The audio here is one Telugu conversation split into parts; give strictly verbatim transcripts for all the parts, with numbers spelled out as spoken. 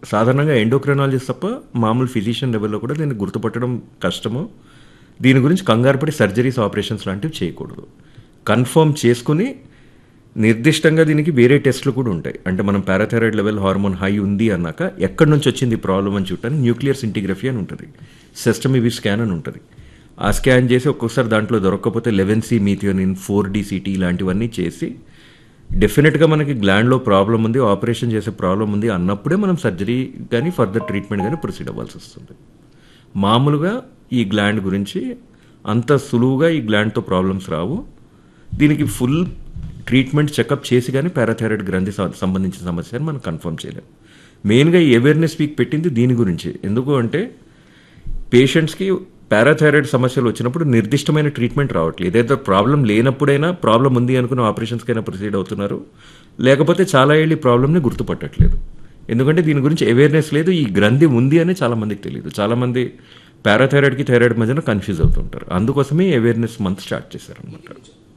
సాధారణంగా ఎండోక్రైనాలజిస్ట్ తప్ప మామూలు ఫిజిషియన్ లెవెల్లో కూడా దీన్ని గుర్తుపట్టడం కష్టము. దీని గురించి కంగారుపడి సర్జరీస్, ఆపరేషన్స్ లాంటివి చేయకూడదు. కన్ఫర్మ్ చేసుకుని నిర్దిష్టంగా దీనికి వేరే టెస్టులు కూడా ఉంటాయి. అంటే మనం పారాథైరాయిడ్ లెవెల్ హార్మోన్ హై ఉంది అన్నాక ఎక్కడి నుంచి వచ్చింది ప్రాబ్లం అని చూడటానికి న్యూక్లియర్ సింటిగ్రఫీ అని ఉంటుంది, సెస్టమివి స్కాన్ అని ఉంటుంది. ఆ స్కాన్ చేసి ఒక్కొక్కసారి దాంట్లో దొరకకపోతే eleven C methionine, four D city ఇలాంటివన్నీ చేసి డెఫినెట్గా మనకి గ్లాండ్లో ప్రాబ్లం ఉంది, ఆపరేషన్ చేసే ప్రాబ్లం ఉంది అన్నప్పుడే మనం సర్జరీ కానీ ఫర్దర్ ట్రీట్మెంట్ కానీ ప్రొసీడ్ అవ్వాల్సి వస్తుంది. మామూలుగా ఈ గ్లాండ్ గురించి అంత సులువుగా ఈ గ్లాండ్తో ప్రాబ్లమ్స్ రావు. దీనికి ఫుల్ ట్రీట్మెంట్ చెకప్ చేసి కానీ పారాథైరాయిడ్ గ్రంథి సంబంధించిన సమస్య అని మనం కన్ఫర్మ్ చేయలేము. మెయిన్గా ఈ అవేర్నెస్ వీక్ పెట్టింది దీని గురించి. ఎందుకు అంటే పేషెంట్స్కి పారాథైరాయిడ్ సమస్యలు వచ్చినప్పుడు నిర్దిష్టమైన ట్రీట్మెంట్ రావట్లేదు. ఏదైతే ప్రాబ్లం లేనప్పుడైనా ప్రాబ్లం ఉంది అనుకున్న ఆపరేషన్స్కైనా ప్రొసీడ్ అవుతున్నారు, లేకపోతే చాలా ఏళ్ళు ఈ ప్రాబ్లమ్ని గుర్తుపట్టట్లేదు. ఎందుకంటే దీని గురించి అవేర్నెస్ లేదు, ఈ గ్రంథి ఉంది అని చాలామందికి తెలియదు. చాలామంది పారాథైరాయిడ్కి థైరాయిడ్ మధ్యన కన్ఫ్యూజ్ అవుతుంటారు. అందుకోసమే అవేర్నెస్ మంత్ స్టార్ట్ చేశారనమాట.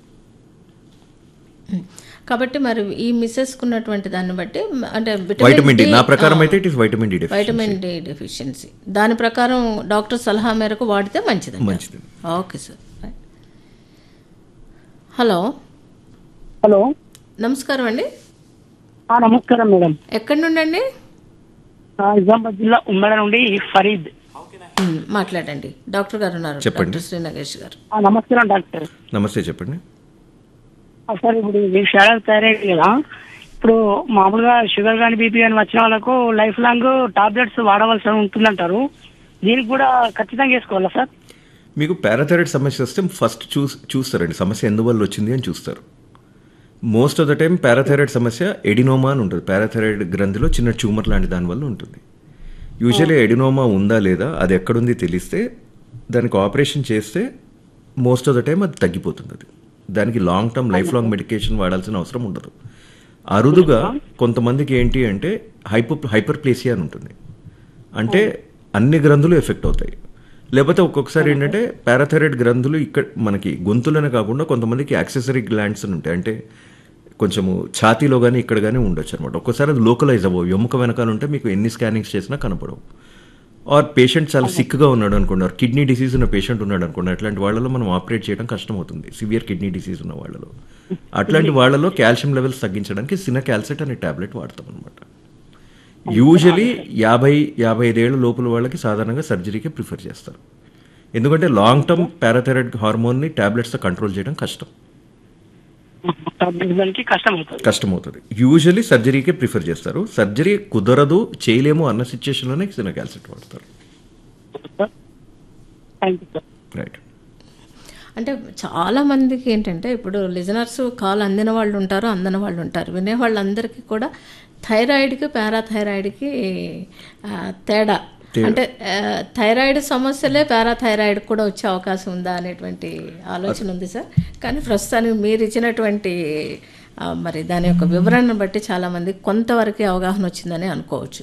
కాబట్టి మరి ఈ మిస్సెస్కున్నటువంటి దాన్ని బట్టి అంటే వైటమిన్ డి నా ప్రకారం అయితే it is vitamin D vitamin D deficiency, దాని ప్రకారం డాక్టర్ సలహా మేరకు వాడితే మంచిది మంచిది ఓకే సార్. హలో హలో నమస్కారం అండి. నమస్కారం మేడం. ఎక్కడి నుండి అండి? నిజామాబాద్ జిల్లా ఉమ్మడి నుండి ఫరీద్. మాట్లాడండి, డాక్టర్ గారు ఉన్నారు. చెప్పండి. శ్రీ నగేష్ గారు. నమస్కారం డాక్టర్. నమస్తే, చెప్పండి సార్. ఇప్పుడు మీ షుగర్ థైరాయిడ్ కదా, ఇప్పుడు మామూలుగా షుగర్ కానీ బీపీ కానీ వచ్చిన వాళ్ళకు లైఫ్ లాంగ్ టాబ్లెట్స్ వాడవలసి ఉంటుందంటారు. దీనికి కూడా ఖచ్చితంగా వేసుకోవాలా సార్? మీకు పారాథైరాయిడ్ సమస్య వస్తే ఫస్ట్ చూ చూస్తారండి సమస్య ఎందువల్ల వచ్చింది అని చూస్తారు. Most of the time parathyroid సమస్య ఎడినోమా అని ఉంటుంది. పారాథైరాయిడ్ గ్రంథిలో చిన్న ట్యూమర్ లాంటి దానివల్ల ఉంటుంది. యూజువల్లీ ఎడినోమా ఉందా లేదా అది ఎక్కడుంది తెలిస్తే దానికి ఆపరేషన్ చేస్తే మోస్ట్ ఆఫ్ ద టైం అది తగ్గిపోతుంది. అది దానికి long term life long medication వాడాల్సిన అవసరం ఉండదు. అరుదుగా కొంతమందికి ఏంటి అంటే హైపో హైపర్ప్లేసియా అని ఉంటుంది, అంటే అన్ని గ్రంథులు ఎఫెక్ట్ అవుతాయి. లేకపోతే ఒక్కొక్కసారి ఏంటంటే పారాథైరాయిడ్ గ్రంథులు ఇక్కడ మనకి గొంతులోనే కాకుండా కొంతమందికి యాక్సెసరీ గ్లాండ్స్ అని ఉంటాయి, అంటే కొంచెము ఛాతీలో కానీ ఇక్కడ కానీ ఉండొచ్చు అనమాట. ఒక్కోసారి అది లోకలైజ్ అవ్వవు, ఎముక వెనకాల ఉంటే మీకు ఎన్ని స్కానింగ్స్ చేసినా కనపడవు. ఆర్ పేషెంట్ చాలా సిక్గా ఉన్నాడు అనుకున్నారు, కిడ్నీ డిసీజ్ ఉన్న పేషెంట్ ఉన్నాడు అనుకున్నారు, అట్లాంటి వాళ్ళలో మనం ఆపరేట్ చేయడం కష్టం అవుతుంది, సివియర్ కిడ్నీ డిసీజ్ ఉన్న వాళ్ళలో. అట్లాంటి వాళ్ళలో కాల్షియం లెవెల్స్ తగ్గించడానికి సినా క్యాల్సెట్ అనే టాబ్లెట్ వాడతాం అనమాట. యూజువలీ యాభై యాభై ఐదేళ్ల లోపల వాళ్ళకి సాధారణంగా సర్జరీకి ప్రిఫర్ చేస్తారు. ఎందుకంటే లాంగ్ టర్మ్ పారాథైరాయిడ్ హార్మోన్ని టాబ్లెట్స్తో కంట్రోల్ చేయడం కష్టం కష్టమవుతుంది. యూజువల్లీ సర్జరీకే ప్రిఫర్ చేస్తారు. సర్జరీ కుదరదు, చేయలేము అన్న సిచ్యుయేషన్లోనే సినా క్యాల్సెట్ వాడతారు. రైట్. అంటే చాలా మందికి ఏంటంటే ఇప్పుడు లిజనర్స్ కాల్ అందిన వాళ్ళు ఉంటారు, అందని వాళ్ళు ఉంటారు. వినే వాళ్ళందరికీ కూడా థైరాయిడ్కి పారాథైరాయిడ్కి తేడా, అంటే థైరాయిడ్ సమస్యలే పారాథైరాయిడ్ కూడా వచ్చే అవకాశం ఉందా అనేటువంటి ఆలోచన ఉంది సార్. కానీ ప్రస్తుతానికి మీరు ఇచ్చినటువంటి మరి దాని యొక్క వివరణను బట్టి చాలామంది కొంతవరకు అవగాహన వచ్చిందని అనుకోవచ్చు.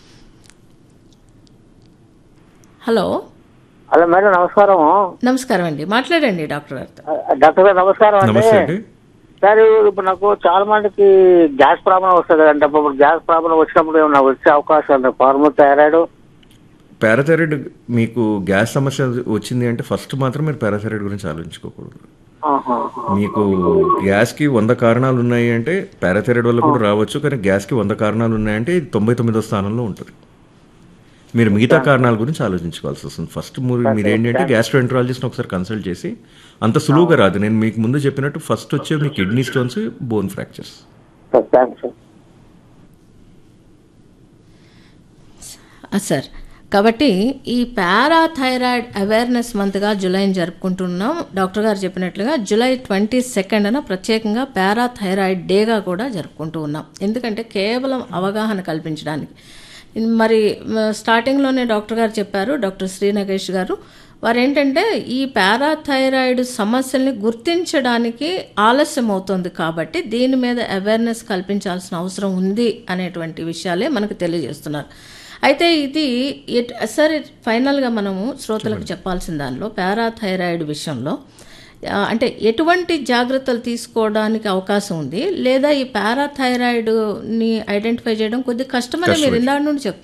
హలో హలో మేడం, నమస్కారం. నమస్కారం అండి, మాట్లాడండి డాక్టర్ గారితో. డాక్టర్ గారు నమస్కారం అండి. సార్ ఇప్పుడు నాకు చాలా మందికి గ్యాస్ ప్రాబ్లం వస్తుంది కదంటే, ఇప్పుడు గ్యాస్ ప్రాబ్లం వచ్చినప్పుడు ఏమన్నా వచ్చే అవకాశం ఉంది? హార్మోన్ థైరాయిడ్ పారాథైరాయిడ్ మీకు గ్యాస్ సమస్య వచ్చింది అంటే ఫస్ట్ మాత్రం మీరు పారాథైరాయిడ్ గురించి ఆలోచించుకోకూడదు. మీకు గ్యాస్కి వంద కారణాలు ఉన్నాయి అంటే పారాథైరాయిడ్ వల్ల కూడా రావచ్చు, కానీ గ్యాస్కి వంద కారణాలు ఉన్నాయంటే తొంభై తొమ్మిదో స్థానంలో ఉంటుంది. మీరు మిగతా కారణాల గురించి ఆలోచించుకోవాల్సి వస్తుంది. ఫస్ట్ మీరు ఏంటంటే గ్యాస్ట్రోఎంట్రాలజిస్ట్ని ఒకసారి కన్సల్ట్ చేసి, అంత సులువుగా రాదు. నేను మీకు ముందు చెప్పినట్టు ఫస్ట్ వచ్చే మీ kidney stones, bone fractures. Sir, కాబట్టి ఈ పారాథైరాయిడ్ అవేర్నెస్ మంత్గా జూలైని జరుపుకుంటున్నాం. డాక్టర్ గారు చెప్పినట్లుగా జూలై ట్వంటీ సెకండ్ అన ప్రత్యేకంగా పారాథైరాయిడ్ డేగా కూడా జరుపుకుంటూ ఉన్నాం. ఎందుకంటే కేవలం అవగాహన కల్పించడానికి. మరి స్టార్టింగ్లోనే డాక్టర్ గారు చెప్పారు, డాక్టర్ శ్రీ నగేష్ గారు, వారు ఏంటంటే ఈ పారాథైరాయిడ్ సమస్యల్ని గుర్తించడానికి ఆలస్యం అవుతుంది కాబట్టి దీని మీద అవేర్నెస్ కల్పించాల్సిన అవసరం ఉంది అనేటువంటి విషయాలే మనకు తెలియజేస్తున్నారు. అయితే ఇది సార్ ఫైనల్గా మనము శ్రోతలకు చెప్పాల్సిన దానిలో పారాథైరాయిడ్ విషయంలో అంటే ఎటువంటి జాగ్రత్తలు తీసుకోవడానికి అవకాశం ఉంది, లేదా ఈ పారాథైరాయిడ్ని ఐడెంటిఫై చేయడం కొద్దిగా కష్టమని మీరు ఇందాక నుండి చెప్తున్నారు.